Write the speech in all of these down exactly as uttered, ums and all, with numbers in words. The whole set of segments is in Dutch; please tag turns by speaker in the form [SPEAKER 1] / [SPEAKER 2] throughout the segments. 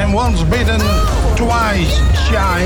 [SPEAKER 1] And once bitten, twice shy.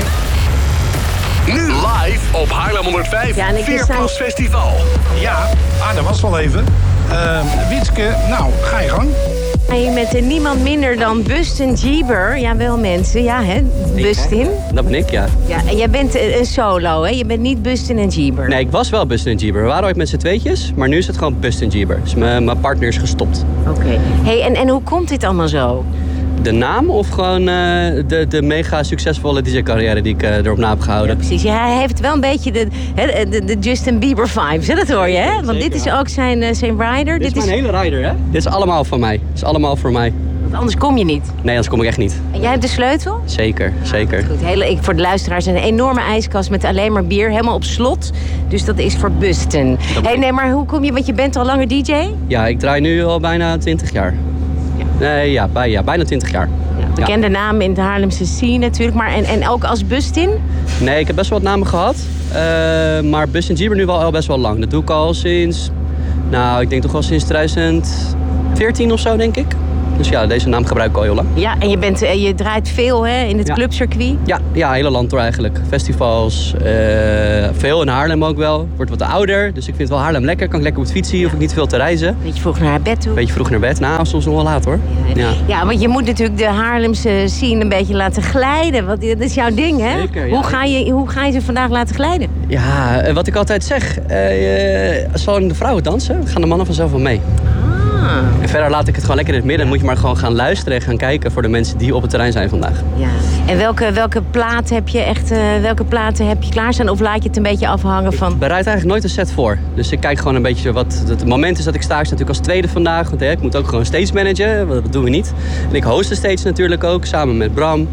[SPEAKER 2] Nu live op Haarlem honderdvijf,
[SPEAKER 3] Ja, en ik
[SPEAKER 2] Veerplas
[SPEAKER 3] sta-
[SPEAKER 2] Festival.
[SPEAKER 1] Ja, ah, dat was wel even. Uh, Wietske, nou, ga je gang.
[SPEAKER 3] Hey, met uh, niemand minder dan Bustin Jeeber. Ja, wel mensen. Ja, hè? Bustin.
[SPEAKER 4] Dat ben ik, ja.
[SPEAKER 3] Ja, en jij bent uh, een solo, hè? Je bent niet Bustin en Jeeber.
[SPEAKER 4] Nee, ik was wel Bustin en Jeeber. We waren ooit met z'n tweetjes, maar nu is het gewoon Bustin en Jeeber. Dus mijn mijn partner is gestopt.
[SPEAKER 3] Oké. Hey, en, en hoe komt dit allemaal zo?
[SPEAKER 4] De naam of gewoon uh, de, de mega succesvolle D J-carrière die ik uh, erop na heb gehouden?
[SPEAKER 3] Precies, ja, hij heeft wel een beetje de, hè, de, de Justin Bieber vibes, hè? Dat hoor je, hè? Want
[SPEAKER 4] Zeker,
[SPEAKER 3] dit is
[SPEAKER 4] ja.
[SPEAKER 3] ook zijn, uh, zijn rider.
[SPEAKER 4] Dit is mijn hele rider, hè? Dit is allemaal van mij. Dit is allemaal voor mij.
[SPEAKER 3] Want anders kom je niet.
[SPEAKER 4] Nee, anders kom ik echt niet.
[SPEAKER 3] En jij hebt de sleutel?
[SPEAKER 4] Zeker, zeker.
[SPEAKER 3] Goed, hele, ik, voor de luisteraars een enorme ijskast met alleen maar bier, helemaal op slot. Dus dat is voor Bustin. Hey, nee, maar hoe kom je, want je bent al langer D J?
[SPEAKER 4] Ja, ik draai nu al bijna twintig jaar. Nee, ja, bij, ja bijna twintig jaar.
[SPEAKER 3] Ja, bekende naam in de Haarlemse scene natuurlijk, maar en, en ook als Bustin?
[SPEAKER 4] Nee, ik heb best wel wat namen gehad. Uh, maar Bustin Jeeber nu wel al best wel lang. Dat doe ik al sinds, nou, ik denk toch wel sinds twintig veertien of zo, denk ik. Dus ja, deze naam gebruik ik al heel lang.
[SPEAKER 3] Ja, en je, bent, je draait veel hè, in het
[SPEAKER 4] Ja.
[SPEAKER 3] clubcircuit?
[SPEAKER 4] Ja, ja, hele land door eigenlijk. Festivals, uh, veel in Haarlem ook wel. Ik word wat ouder, dus ik vind wel Haarlem lekker. Kan ik lekker op het fietsen, hoef ik niet veel te reizen.
[SPEAKER 3] Beetje vroeg naar bed toe.
[SPEAKER 4] Beetje vroeg naar bed, nou, soms nog wel laat hoor.
[SPEAKER 3] Ja,
[SPEAKER 4] Ja.
[SPEAKER 3] ja, want je moet natuurlijk de Haarlemse scene een beetje laten glijden. Want dat is jouw ding, hè?
[SPEAKER 4] Zeker, ja.
[SPEAKER 3] Hoe, ga je, hoe ga je ze vandaag laten glijden?
[SPEAKER 4] Ja, uh, wat ik altijd zeg, uh, uh, zolang de vrouwen dansen, gaan de mannen vanzelf wel mee.
[SPEAKER 3] Ah.
[SPEAKER 4] En verder laat ik het gewoon lekker in het midden. Moet je maar gewoon gaan luisteren en gaan kijken voor de mensen die op het terrein zijn vandaag.
[SPEAKER 3] Ja. En welke, welke plaat heb je echt, uh, welke platen heb je klaarstaan? Of laat je het een beetje afhangen van?
[SPEAKER 4] Ik bereid eigenlijk nooit een set voor. Dus ik kijk gewoon een beetje wat het moment is dat ik sta. Ik sta natuurlijk als tweede vandaag. Want hè, ik moet ook gewoon stage managen. Dat doen we niet. En ik host de stage natuurlijk ook, samen met Bram.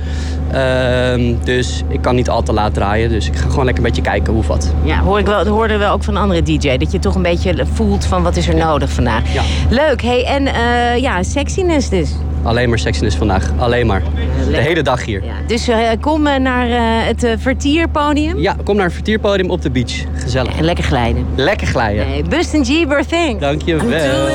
[SPEAKER 4] Uh, dus ik kan niet al te laat draaien. Dus ik ga gewoon lekker een beetje kijken hoe wat.
[SPEAKER 3] Ja, hoor ik wel, hoorden we ook van andere D J. Dat je toch een beetje voelt van wat is er nodig vandaag.
[SPEAKER 4] Ja.
[SPEAKER 3] Leuk. Hey, en uh, ja, sexiness dus.
[SPEAKER 4] Alleen maar sexiness vandaag. Alleen maar. De hele dag hier.
[SPEAKER 3] Ja. Dus uh, kom uh, naar uh, het uh, Vertierpodium.
[SPEAKER 4] Ja, kom naar het vertierpodium op de beach. Gezellig.
[SPEAKER 3] En lekker glijden.
[SPEAKER 4] Lekker glijden.
[SPEAKER 3] Hey, Bustin Jeeber, thanks.
[SPEAKER 4] Dank je wel.